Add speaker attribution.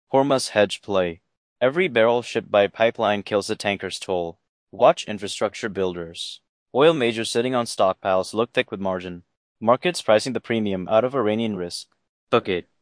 Speaker 1: Hormuz hedge play. Every barrel shipped by pipeline kills the tanker's toll. Watch infrastructure builders. Oil majors sitting on stockpiles look thick with margin. Markets pricing the premium out of Iranian risk. Book it.